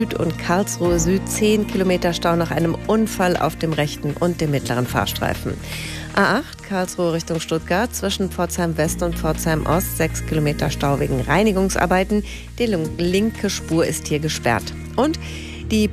Süd und Karlsruhe Süd 10 Kilometer Stau nach einem Unfall auf dem rechten und dem mittleren Fahrstreifen. A8 Karlsruhe Richtung Stuttgart zwischen Pforzheim West und Pforzheim Ost 6 Kilometer Stau wegen Reinigungsarbeiten. Die linke Spur ist hier gesperrt. Und die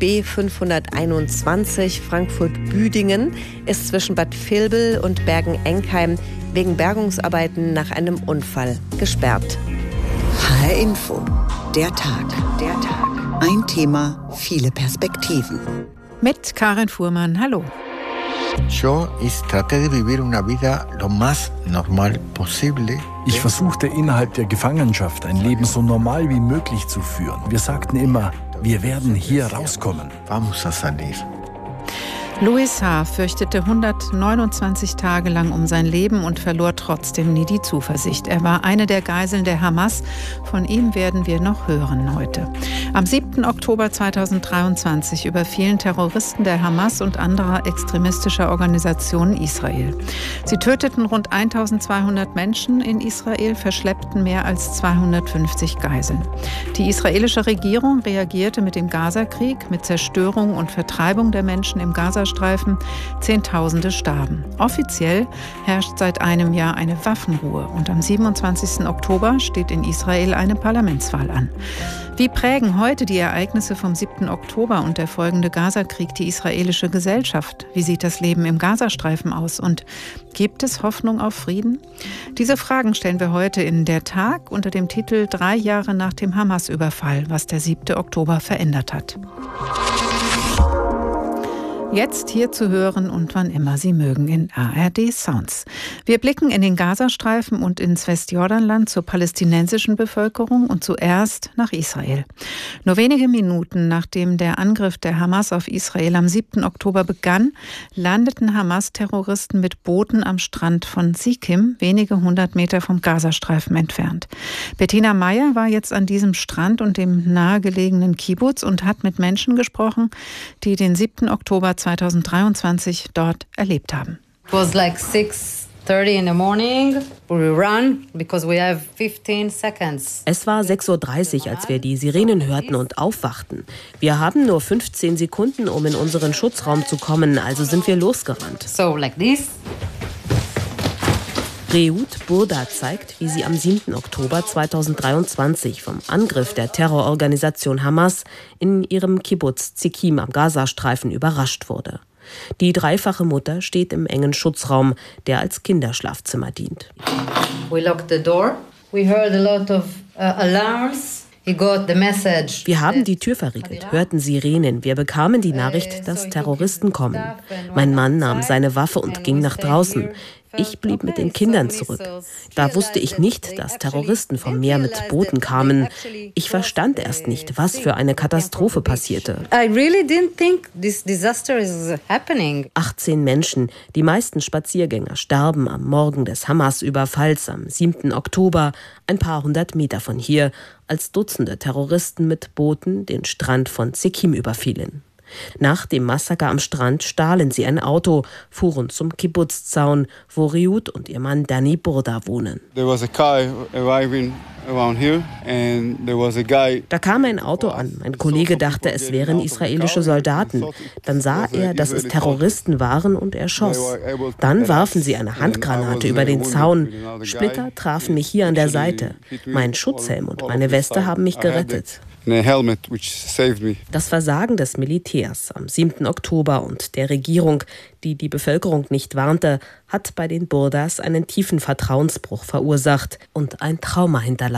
B521 Frankfurt-Büdingen ist zwischen Bad Vilbel und Bergen-Enkheim wegen Bergungsarbeiten nach einem Unfall gesperrt. HR Info, der Tag. Ein Thema, viele Perspektiven. Mit Karin Fuhrmann, hallo. Ich versuchte innerhalb der Gefangenschaft ein Leben so normal wie möglich zu führen. Wir sagten immer, wir werden hier rauskommen. Louis H. fürchtete 129 Tage lang um sein Leben und verlor trotzdem nie die Zuversicht. Er war eine der Geiseln der Hamas. Von ihm werden wir noch hören heute. Am 7. Oktober 2023 überfielen Terroristen der Hamas und anderer extremistischer Organisationen Israel. Sie töteten rund 1200 Menschen in Israel, verschleppten mehr als 250 Geiseln. Die israelische Regierung reagierte mit dem Gazakrieg, mit Zerstörung und Vertreibung der Menschen im Gazastreifen. Zehntausende starben. Offiziell herrscht seit einem Jahr eine Waffenruhe und am 27. Oktober steht in Israel eine Parlamentswahl an. Wie prägen heute die Ereignisse vom 7. Oktober und der folgende Gazakrieg die israelische Gesellschaft? Wie sieht das Leben im Gazastreifen aus und gibt es Hoffnung auf Frieden? Diese Fragen stellen wir heute in Der Tag unter dem Titel 3 Jahre nach dem Hamas-Überfall, was der 7. Oktober verändert hat. Jetzt hier zu hören und wann immer Sie mögen in ARD Sounds. Wir blicken in den Gazastreifen und ins Westjordanland zur palästinensischen Bevölkerung und zuerst nach Israel. Nur wenige Minuten nachdem der Angriff der Hamas auf Israel am 7. Oktober begann, landeten Hamas-Terroristen mit Booten am Strand von Sikim, wenige 100 Meter vom Gazastreifen entfernt. Bettina Meyer war jetzt an diesem Strand und dem nahegelegenen Kibbuz und hat mit Menschen gesprochen, die den 7. Oktober 2023 dort erlebt haben. It was like 6:30 in the morning. We run because we have 15 seconds. Es war 6:30 Uhr, als wir die Sirenen hörten und aufwachten. Wir haben nur 15 Sekunden, um in unseren Schutzraum zu kommen, also sind wir losgerannt. So like this. Reut Burda zeigt, wie sie am 7. Oktober 2023 vom Angriff der Terrororganisation Hamas in ihrem Kibbuz Zikim am Gazastreifen überrascht wurde. Die dreifache Mutter steht im engen Schutzraum, der als Kinderschlafzimmer dient. We locked the door. We heard a lot of alarms. Wir haben die Tür verriegelt, hörten Sirenen. Wir bekamen die Nachricht, dass Terroristen kommen. Mein Mann nahm seine Waffe und ging nach draußen. Ich blieb mit den Kindern zurück. Da wusste ich nicht, dass Terroristen vom Meer mit Booten kamen. Ich verstand erst nicht, was für eine Katastrophe passierte. 18 Menschen, die meisten Spaziergänger, starben am Morgen des Hamas-Überfalls am 7. Oktober, ein paar 100 Meter von hier, als Dutzende Terroristen mit Booten den Strand von Zikim überfielen. Nach dem Massaker am Strand stahlen sie ein Auto, fuhren zum Kibbuz-Zaun, wo Reut und ihr Mann Danny Burda wohnen. Da kam ein Auto an. Mein Kollege dachte, es wären israelische Soldaten. Dann sah er, dass es Terroristen waren und er schoss. Dann warfen sie eine Handgranate über den Zaun. Splitter trafen mich hier an der Seite. Mein Schutzhelm und meine Weste haben mich gerettet. Das Versagen des Militärs am 7. Oktober und der Regierung, die die Bevölkerung nicht warnte, hat bei den Burdas einen tiefen Vertrauensbruch verursacht und ein Trauma hinterlassen.